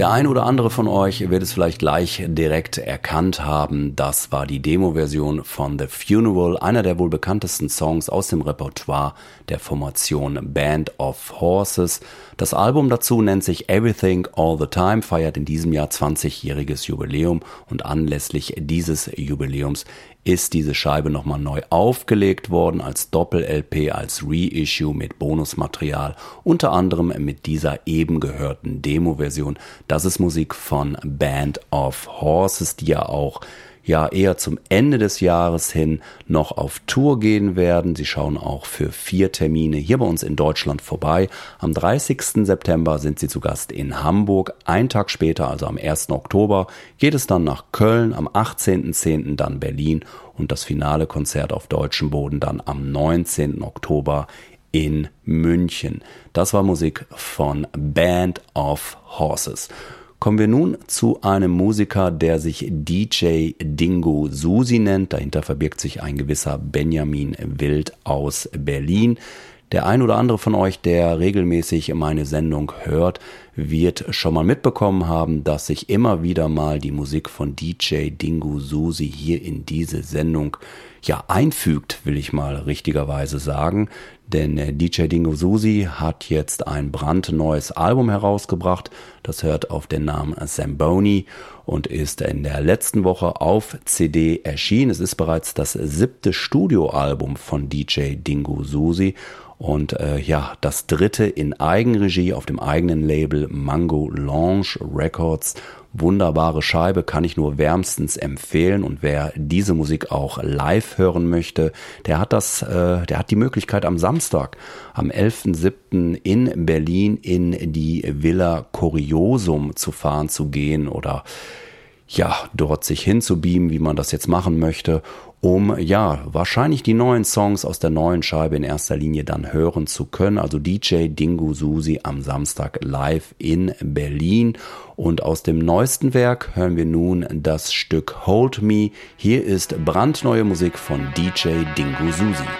Der ein oder andere von euch wird es vielleicht gleich direkt erkannt haben. Das war die Demo-Version von The Funeral, einer der wohl bekanntesten Songs aus dem Repertoire der Formation Band of Horses. Das Album dazu nennt sich Everything All the Time, feiert in diesem Jahr 20-jähriges Jubiläum und anlässlich dieses Jubiläums ist diese Scheibe nochmal neu aufgelegt worden als Doppel-LP, als Reissue mit Bonusmaterial, unter anderem mit dieser eben gehörten Demo-Version. Das ist Musik von Band of Horses, die ja auch eher zum Ende des Jahres hin noch auf Tour gehen werden. Sie schauen auch für 4 Termine hier bei uns in Deutschland vorbei. Am 30. September sind sie zu Gast in Hamburg. Einen Tag später, also am 1. Oktober, geht es dann nach Köln, am 18.10. dann Berlin und das finale Konzert auf deutschem Boden dann am 19. Oktober in München. Das war Musik von Band of Horses. Kommen wir nun zu einem Musiker, der sich DJ Dingo Susi nennt. Dahinter verbirgt sich ein gewisser Benjamin Wild aus Berlin. Der ein oder andere von euch, der regelmäßig meine Sendung hört, wird schon mal mitbekommen haben, dass sich immer wieder mal die Musik von DJ Dingo Susi hier in diese Sendung einfügt, will ich mal richtigerweise sagen. Denn DJ Dingo Susi hat jetzt ein brandneues Album herausgebracht. Das hört auf den Namen Zamboni und ist in der letzten Woche auf CD erschienen. Es ist bereits das 7. Studioalbum von DJ Dingo Susi. Und das 3. in Eigenregie auf dem eigenen Label Mango Lounge Records. Wunderbare Scheibe, kann ich nur wärmstens empfehlen. Und wer diese Musik auch live hören möchte, der hat die Möglichkeit am Samstag, am 11.07. in Berlin in die Villa Curiosum zu gehen oder dort sich hinzubeamen, wie man das jetzt machen möchte, um wahrscheinlich die neuen Songs aus der neuen Scheibe in erster Linie dann hören zu können. Also DJ Dingo Susi am Samstag live in Berlin. Und aus dem neuesten Werk hören wir nun das Stück Hold Me. Hier ist brandneue Musik von DJ Dingo Susi.